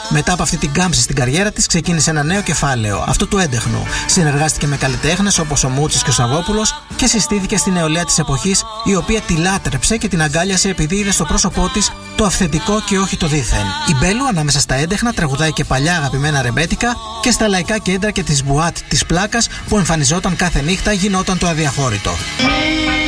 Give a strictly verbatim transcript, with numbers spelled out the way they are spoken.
Μετά από αυτή την κάμψη στην καριέρα της, ξεκίνησε ένα νέο κεφάλαιο, αυτό του έντεχνου. Συνεργάστηκε με καλλιτέχνες όπως ο Μούτσης και ο Σαββόπουλος και συστήθηκε στην νεολαία της εποχής, η οποία τη λάτρεψε και την αγκάλιασε επειδή είδε στο πρόσωπό της το αυθεντικό και όχι το δίθεν. Η Μπέλου, ανάμεσα στα έντεχνα, τραγουδάει και παλιά αγαπημένα ρεμπέτικα και στα λαϊκά κέντρα και της μπουάτ της Πλάκας που εμφανιζόταν κάθε νύχτα, γινόταν το αδιαχώρητο.